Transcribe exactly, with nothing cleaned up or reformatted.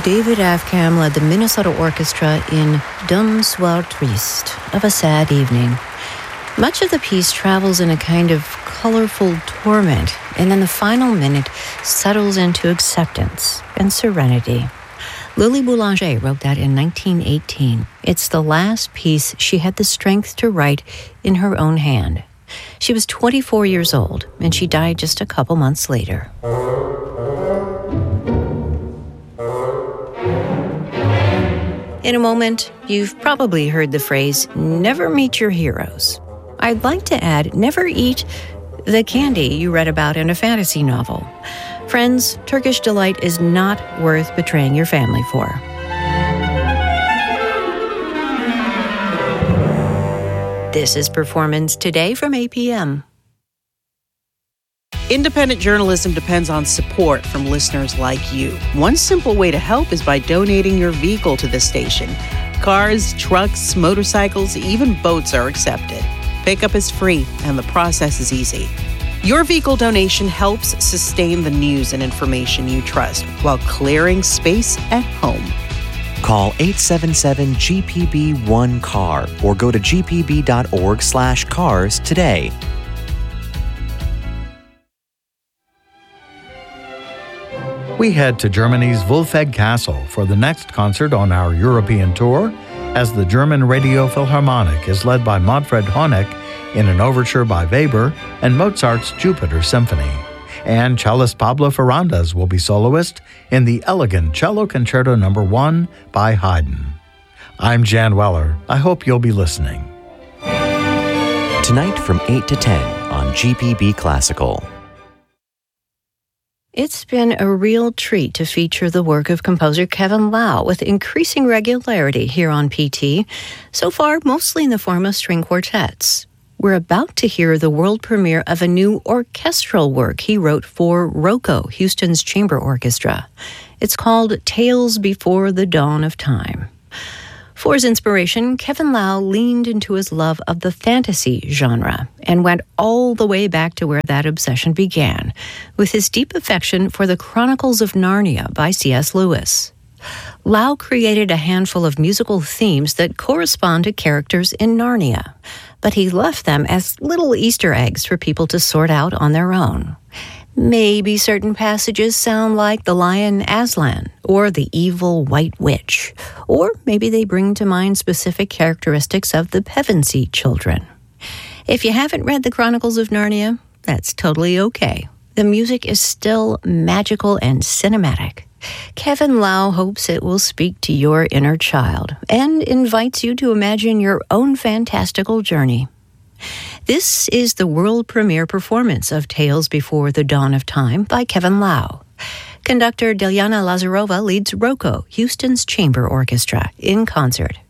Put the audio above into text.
David Afkham led the Minnesota Orchestra in D'un Soir Triste, of a sad evening. Much of the piece travels in a kind of colorful torment, and then the final minute settles into acceptance and serenity. Lily Boulanger wrote that in nineteen eighteen. It's the last piece she had the strength to write in her own hand. She was twenty-four years old, and she died just a couple months later. In a moment, you've probably heard the phrase, never meet your heroes. I'd like to add, never eat the candy you read about in a fantasy novel. Friends, Turkish Delight is not worth betraying your family for. This is Performance Today from A P M. Independent journalism depends on support from listeners like you. One simple way to help is by donating your vehicle to the station. Cars, trucks, motorcycles, even boats are accepted. Pickup is free, and the process is easy. Your vehicle donation helps sustain the news and information you trust while clearing space at home. Call eight seven seven G P B one C A R or go to g p b dot org slash cars today. We head to Germany's Wolfegg Castle for the next concert on our European tour, as the German Radio Philharmonic is led by Manfred Honeck in an overture by Weber and Mozart's Jupiter Symphony. And cellist Pablo Ferrandes will be soloist in the elegant Cello Concerto Number one by Haydn. I'm Jan Weller. I hope you'll be listening. Tonight from eight to ten on G P B Classical. It's been a real treat to feature the work of composer Kevin Lau with increasing regularity here on P T, so far mostly in the form of string quartets. We're about to hear the world premiere of a new orchestral work he wrote for ROCO, Houston's Chamber Orchestra. It's called Tales Before the Dawn of Time. For his inspiration, Kevin Lau leaned into his love of the fantasy genre and went all the way back to where that obsession began, with his deep affection for the Chronicles of Narnia by C S Lewis. Lau created a handful of musical themes that correspond to characters in Narnia, but he left them as little Easter eggs for people to sort out on their own. Maybe certain passages sound like the lion Aslan or the evil white witch, or maybe they bring to mind specific characteristics of the Pevensey children. If you haven't read the Chronicles of Narnia, that's totally okay. The music is still magical and cinematic. Kevin Lau hopes it will speak to your inner child and invites you to imagine your own fantastical journey. This is the world premiere performance of Tales Before the Dawn of Time by Kevin Lau. Conductor Delyana Lazarova leads ROCO, Houston's Chamber Orchestra, in concert.